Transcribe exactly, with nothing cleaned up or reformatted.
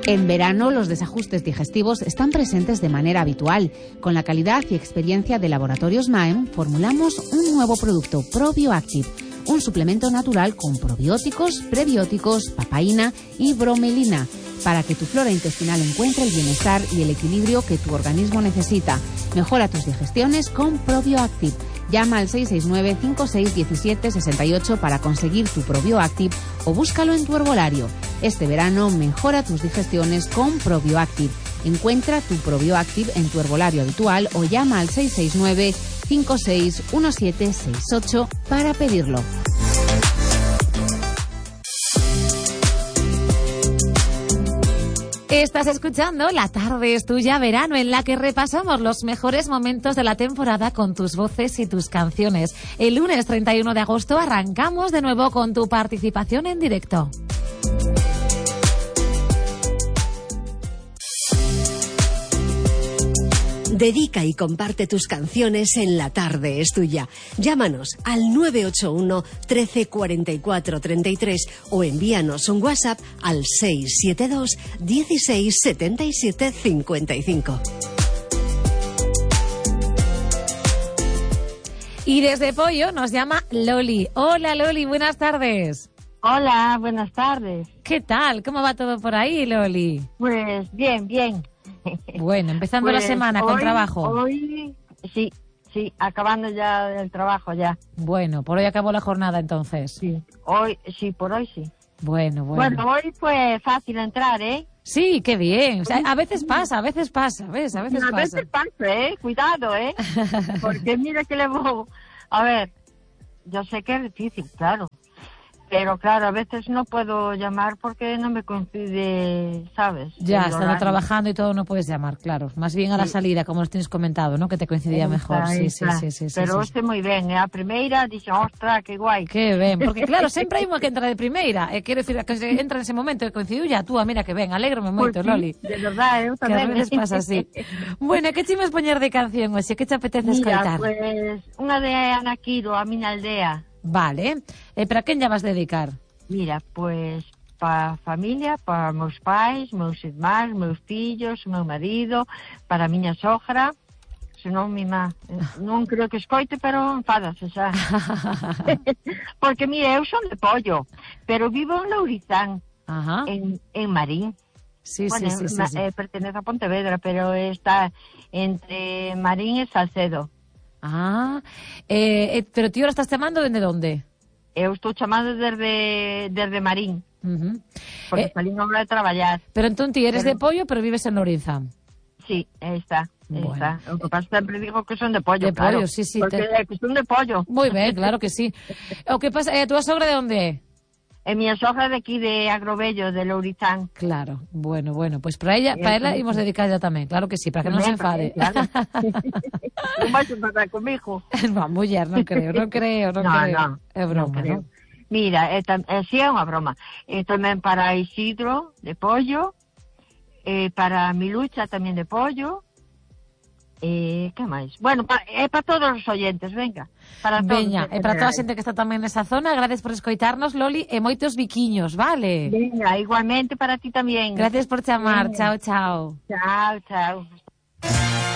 En verano, los desajustes digestivos están presentes de manera habitual. Con la calidad y experiencia de Laboratorios Maem, formulamos un nuevo producto, ProbioActive, un suplemento natural con probióticos, prebióticos, papaína y bromelina, para que tu flora intestinal encuentre el bienestar y el equilibrio que tu organismo necesita. Mejora tus digestiones con ProbioActive. Llama al seis seis nueve, cinco seis uno siete, seis ocho para conseguir tu ProbioActive o búscalo en tu herbolario. Este verano mejora tus digestiones con ProbioActive. Encuentra tu ProbioActive en tu herbolario habitual o llama al seis seis nueve, cinco seis uno siete, seis ocho para pedirlo. Estás escuchando La Tarde es Tuya Verano, en la que repasamos los mejores momentos de la temporada con tus voces y tus canciones. El lunes treinta y uno de agosto arrancamos de nuevo con tu participación en directo. Dedica y comparte tus canciones en La Tarde es Tuya. Llámanos al nueve ocho uno, trece, cuarenta y cuatro, treinta y tres o envíanos un WhatsApp al seis siete dos, dieciséis, setenta y siete, cincuenta y cinco. Y desde Pollo nos llama Loli. Hola Loli, buenas tardes. Hola, buenas tardes. ¿Qué tal? ¿Cómo va todo por ahí, Loli? Pues bien, bien. Bueno, empezando pues la semana hoy, con trabajo. Hoy, sí, sí, acabando ya el trabajo ya. Bueno, por hoy acabó la jornada entonces. Sí, hoy, sí, por hoy sí. Bueno, bueno. Bueno, hoy fue fácil entrar, ¿eh? Sí, qué bien. O sea, a veces pasa, a veces pasa, ¿ves? A veces a pasa. A veces pasa, ¿eh? Cuidado, ¿eh? Porque mira que le voy... A ver, yo sé que es difícil, claro. Pero claro, a veces no puedo llamar porque no me coincide, ¿sabes? Ya, el estando horario. trabajando y todo no puedes llamar, claro. Más bien a la Sí. salida, como nos tienes comentado, ¿no? Que te coincidía Está, mejor. Sí, sí, está. sí, sí, sí. Pero sí. este moi ben, eh? A primeira dixen, ostras, que guai. Que ben, porque claro, sempre hai unha que entra de primeira. E quero dicir, que se entra nese momento e coincidiu ya tú, mira que ben, alégrome moito, Pues sí, Loli. de verdade, eu Que a tamén. veces pasa así. Bueno, que te imos poñer de canción hoxe? Que te apetece Mira, escoitar? pues unha de Ana Quiro, A miña aldea. Vale. E para quen lla vas dedicar? Mira, pues para a familia, para meus pais, meus irmáns, meus fillos, meu marido, para a miña sogra, senón mi má. Non creo que escoite, pero enfádase xa. Porque, mira, eu son de Pollo, pero vivo en Lourizán, Ajá. en, en Marín. Sí, Bueno, sí, sí, sí, ma- sí. eh, pertenece a Pontevedra, pero está entre Marín e Salcedo. Ah, eh, eh, pero ti ahora estás chamando dende onde? Eu estou chamando desde, desde Marín, Uh-huh. porque Eh, salí na hora de traballar. pero entón ti eres pero- de Pollo, pero vives en Lourizán. Sí, aí está, aí Bueno. está. O que pasa sempre digo que son de pollo, De claro. pollo, sí, sí, Porque te- é que son de pollo. Moi ben, claro que sí. O que pasa, eh, a túa sogra de onde é? E miña sogra de aquí de Agrobello, de Lourizán. Claro, bueno, bueno, pues para ella, Sí, para ela sí, imos sí. dedicarla tamén, claro que sí, para que non se enfade. Claro. Non vais a enfadar comigo. No, muller, non creo, non creo, non No, creo. no, É broma, non creo. non? Mira, é, tam, é, sí é unha broma. E tamén para Isidro, de Pollo, e para Milucha tamén de Pollo, e que máis? Bueno, pa, é para todos os oyentes, venga. Para todos. Veña, e para toda a xente que está tamén nesa zona, gracias por escoitarnos, Loli, e moitos biquiños, vale? Venga, igualmente para ti tamén. Gracias por chamar, Veña. chao, chao. Chao, chao.